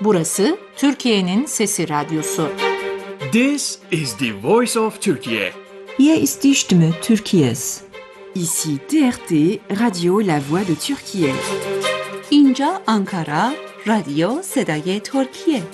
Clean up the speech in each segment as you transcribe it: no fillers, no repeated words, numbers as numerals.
Burası Türkiye'nin Sesi Radyosu. This is the voice of Turkey. Hier ist die Stimme Türkiye's. Ici TRT, Radio La Voix de Türkiye. اینجا آنکارا، رادیو صدای ترکیه.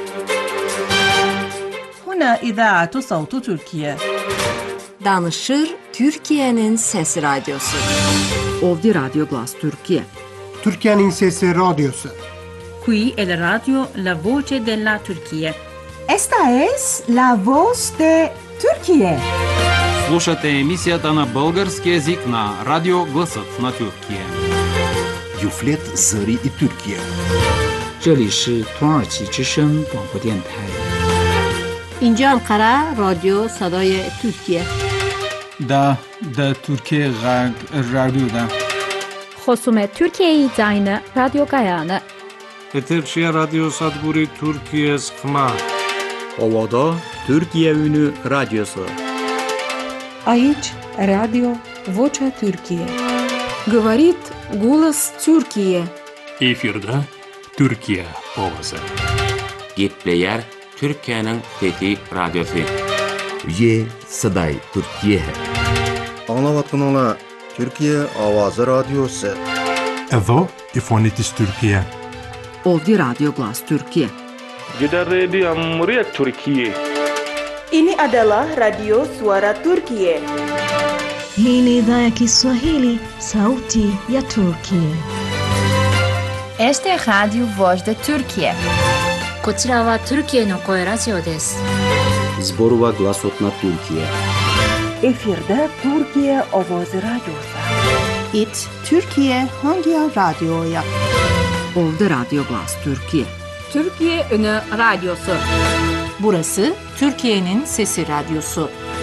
هنا إذاعة صوت تركيا. Danışır Türkiye'nin Sesi Radyosu. Ovdje Radio Glas Türkiye. Türkiye'nin Sesi Radyosu. Qui è la radio La Voce della Turchia. Esta es la voz de Türkiye. Слушате емисията на български език на Радио Гласът на Türkiye. Юфлет Зари и Türkiye. 这里是土耳其之声广播电台。 اینجا انقره رادیو صدای ترکیه. Da Türkiye Radyo'da. خصوم ترکیه زاین رادیو گایانه. Eterçiye Radyo Sadburi Türkiye Skma. Ovada Türkiye Ünü Radyosu. Aici Radio Vocea Türkiye. Говорит голос Türkiye. Efirde Türkiye ovası. Gepleyer Türkiye'nin Fethi Radyosu. Ye Saday Türkiye. Anlavatkanala Türkiye Avazı Radyosu. Evo İfonitis Türkiye. Ovdje Radio Glas Türkiye. Jeda Radio Muryat Türkiye. Ini adalah Radio Suara Turkiye. Hii ni idhaa ya Kiswahili, sauti ya Turkiye. Este es Radio Voz de Turkiye. こちらはトルキエの声ラジオです。 Zborova Glasot na Türkiye. Efirde Türkiye Avazı Radyosu. It Türkiye hangi radyoya? Ovdje Radio Glas Türkiye. Türkiye Ünü Radyosu. Burası Türkiye'nin Sesi Radyosu.